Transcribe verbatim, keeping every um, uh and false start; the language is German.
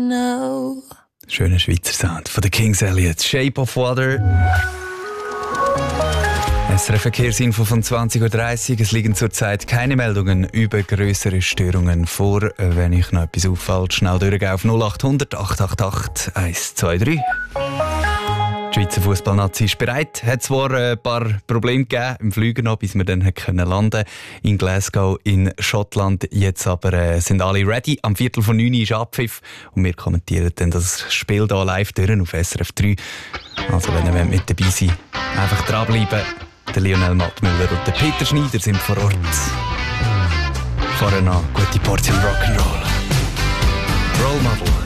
know. Schöner Schweizer Sound von den Kings Elliot, Shape of Water. S R F Verkehrsinfo von zwanzig Uhr dreißig. Es liegen zurzeit keine Meldungen über grössere Störungen vor. Wenn ich noch etwas auffällt, schnell durchgehen auf null acht hundert acht acht acht eins zwei drei. Die Schweizer Fußballnazi ist bereit. Es hat zwar ein paar Probleme gegeben im Flügen noch, bis wir dann landen konnten in Glasgow in Schottland. Jetzt aber äh, sind alle ready. Am Viertel von neun ist Abpfiff und wir kommentieren dann das Spiel hier live durch auf S R F drei. Also wenn ihr mit dabei seid, einfach dranbleiben. Der Lionel Mattmüller und der Peter Schneider sind vor Ort. Vorher noch gute Portion Rock'n'Roll. Roll Model.